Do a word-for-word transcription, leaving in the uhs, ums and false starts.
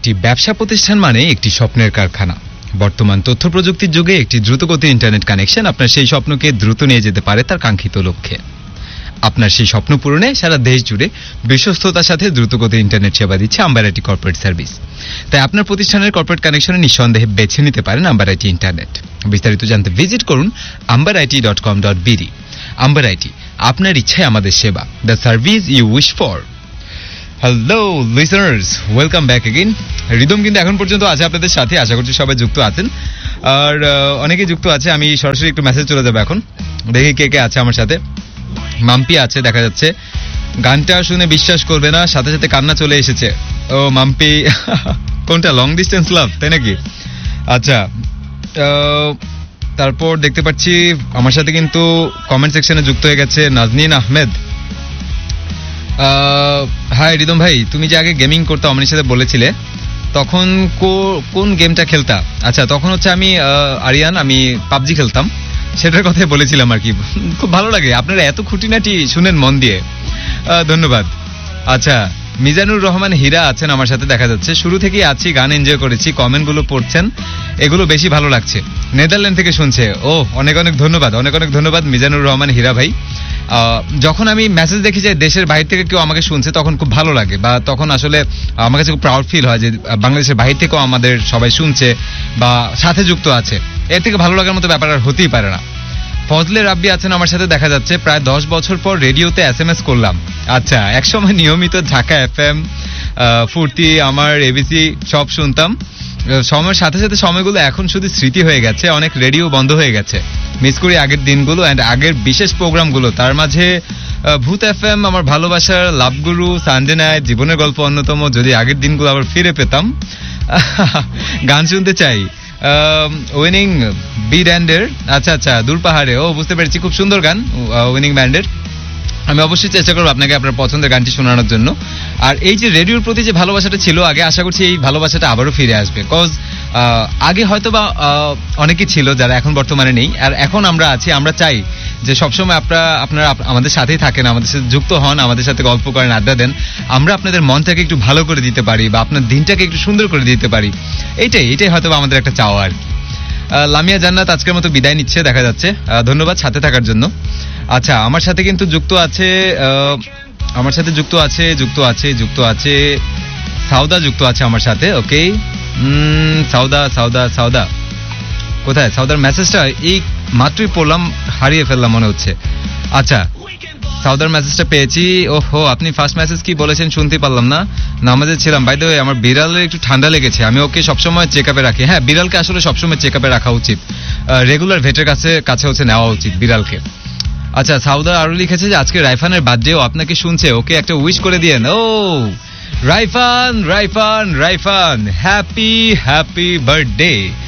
একটি ব্যবসা প্রতিষ্ঠান মানে একটি স্বপ্নের কারখানা। বর্তমান তথ্য প্রযুক্তির যুগে একটি দ্রুতগতির ইন্টারনেট কানেকশন আপনার সেই স্বপ্নকে দ্রুত নিয়ে যেতে পারে তার কাঙ্ক্ষিত লক্ষ্যে। আপনার সেই স্বপ্ন পূরণে সারা দেশ জুড়ে বিশ্বস্ততার সাথে দ্রুতগতির ইন্টারনেট সেবা দিচ্ছে আম্বার আইটি কর্পোরেট সার্ভিস। তাই আপনার প্রতিষ্ঠানের কর্পোরেট কানেকশনে নিঃসন্দেহে বেছে নিতে পারেন আম্বার আইটি ইন্টারনেট। বিস্তারিত জানতে ভিজিট করুন amber IT dot com dot BD. Amber IT, আপনার ইচ্ছায় আমাদের সেবা, the service you wish for. Hello listeners, welcome back again. Rhythm কিন্তু এখন পর্যন্ত আছে আপনাদের সাথে, আশা করছি সবাই যুক্ত আছেন। আর অনেকেই যুক্ত আছে, আমি সরাসরি একটু মেসেজ চলে যাবো এখন, দেখি কে কে আছে আমার সাথে। মাম্পি আছে দেখা যাচ্ছে, গানটা শুনে বিশ্বাস করবে না, সাথে সাথে কান্না চলে এসেছে। ও মাম্পি, কোনটা, লং ডিস্টেন্স লাভ তাই নাকি? আচ্ছা, তারপর দেখতে পাচ্ছি আমার সাথে কিন্তু কমেন্ট সেকশনে যুক্ত হয়ে গেছে নাজনীন আহমেদ। হাই রিদম ভাই, তুমি যে আগে গেমিং করতে আমার সাথে বলেছিলে, তখন কোন গেমটা খেলতা? আচ্ছা, তখন হচ্ছে আমি আরিয়ান, আমি পাবজি খেলতাম, সেটার কথাই বলেছিলাম আর কি। খুব ভালো লাগে, আপনারা এত খুঁটিনাটি শুনেন মন দিয়ে, ধন্যবাদ। আচ্ছা, মিজানুর রহমান হীরা আছেন আমার সাথে দেখা যাচ্ছে, শুরু থেকেই আছি, গান এনজয় করেছি, কমেন্টগুলো পড়ছেন, এগুলো বেশি ভালো লাগছে। নেদারল্যান্ড থেকে শুনছে, ও অনেক অনেক ধন্যবাদ, অনেক অনেক ধন্যবাদ মিজানুর রহমান হীরা ভাই। যখন আমি মেসেজ দেখি যে দেশের বাইরে থেকে কেউ আমাকে শুনছে, তখন খুব ভালো লাগে, বা তখন আসলে আমার কাছে খুব প্রাউড ফিল হয় যে বাংলাদেশের বাইরে থেকেও আমাদের সবাই শুনছে বা সাথে যুক্ত আছে। এর থেকে ভালো লাগার মতো ব্যাপার আর হতেই পারে না। ফজলে রাব্বি আছেন আমার সাথে দেখা যাচ্ছে, প্রায় দশ বছর পর রেডিওতে এস এম এস করলাম। আচ্ছা, একসময় নিয়মিত ঢাকা এফ এম, ফুর্তি, আমার এবিসি সব শুনতাম। সময়ের সাথে সাথে সময়গুলো এখন শুধু স্মৃতি হয়ে গেছে, অনেক রেডিও বন্ধ হয়ে গেছে, মিস করি আগের দিনগুলো অ্যান্ড আগের বিশেষ প্রোগ্রামগুলো। তার মাঝে ভূত এফ এম, আমার ভালোবাসার, লাভগুরু, সানডে নাইট, জীবনের গল্প অন্যতম। যদি আগের দিনগুলো আবার ফিরে পেতাম। গান শুনতে চাই, উইনিং বি ব্যান্ডের। আচ্ছা আচ্ছা, দূর পাহাড়ে, ও বুঝতে পেরেছি, খুব সুন্দর গান উইনিং ব্যান্ডের। আমি অবশ্যই চেষ্টা করবো আপনাকে আপনার পছন্দের গানটি শোনানোর জন্য। আর এই যে রেডিওর প্রতি যে ভালোবাসাটা ছিল আগে, আশা করছি এই ভালোবাসাটা আবারও ফিরে আসবে। কজ আগে হয়তো বা অনেকেই ছিল যারা এখন বর্তমানে নেই, আর এখন আমরা আছি। আমরা চাই যে সবসময় আপনারা আপনারা আমাদের সাথেই থাকেন, আমাদের সাথে যুক্ত হন, আমাদের সাথে গল্প করেন, আড্ডা দেন, আমরা আপনাদের মনটাকে একটু ভালো করে দিতে পারি বা আপনার দিনটাকে একটু সুন্দর করে দিতে পারি। এইটাই এইটাই হয়তো আমাদের একটা চাওয়া আর কি। লামিয়া জান্নাত আজকের মতো বিদায় নিচ্ছে দেখা যাচ্ছে, ধন্যবাদ সাথে থাকার জন্য। আচ্ছা, আমার সাথে কিন্তু যুক্ত আছে, আমার সাথে যুক্ত আছে যুক্ত আছে যুক্ত আছে সাউদা যুক্ত আছে আমার সাথে। ওকে, সাউদা সাউদা সাউদা কোথায়? সাউদার মেসেজটা এই মাত্রই পড়লাম, হারিয়ে ফেললাম মনে হচ্ছে। আচ্ছা, সাউদার মেসেজটা পেয়েছি। ওহো, আপনি ফার্স্ট মেসেজ কি বলেছেন শুনতে পারলাম না, নামাজে ছিলাম। বাই দ্য ওয়ে, আমার বিড়ালের একটু ঠান্ডা লেগেছে, আমি ওকে সবসময় চেক আপে রাখি। হ্যাঁ, বিড়ালকে আসলে সবসময় চেক আপে রাখা উচিত, রেগুলার ভেটের কাছে কাছে হচ্ছে নেওয়া উচিত বিড়ালকে। আচ্ছা, সাউদা আরো লিখেছে যে আজকে রাইফানের বার্থডেও আপনাকে শুনছে, ওকে একটা উইশ করে দিয়েন। ও রাইফান রাইফান রাইফান, হ্যাপি হ্যাপি বার্থডে।